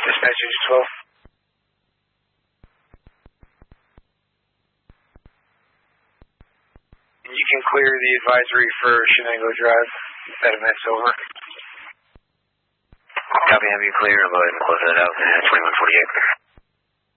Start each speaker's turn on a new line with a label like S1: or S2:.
S1: Dispatch Engine 12. You can clear the advisory for Shenango Drive. That event's over.
S2: Copy, have you clear? I'll go ahead and close that out. 2148.